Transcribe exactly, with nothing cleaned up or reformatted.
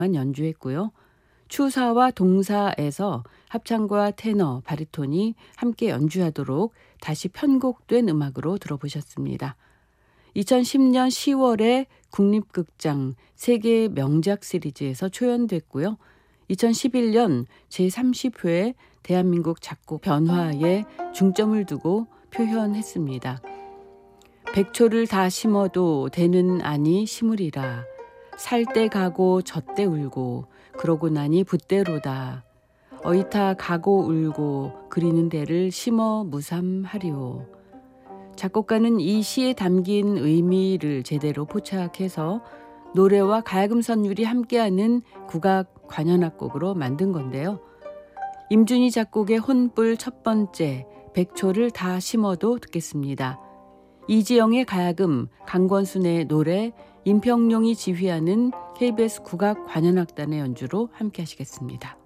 연주했고요. 추사와 동사에서 합창과 테너, 바리톤이 함께 연주하도록 다시 편곡된 음악으로 들어보셨습니다. 이천십 년 시월에 국립극장 세계 명작 시리즈에서 초연됐고요. 이천십일 년 제삼십 회 대한민국 작곡 변화에 중점을 두고 표현했습니다. 백초를 다 심어도 되는 아니 심으리라. 살 때 가고 젖때 울고 그러고 나니 붓대로다. 어이타 가고 울고 그리는 데를 심어 무삼하리오. 작곡가는 이 시에 담긴 의미를 제대로 포착해서 노래와 가야금 선율이 함께하는 국악 관현악곡으로 만든 건데요. 임준희 작곡의 혼불 첫 번째 백초를 다 심어도 듣겠습니다. 이지영의 가야금, 강권순의 노래, 임평용이 지휘하는 케이비에스 국악 관현악단의 연주로 함께 하시겠습니다.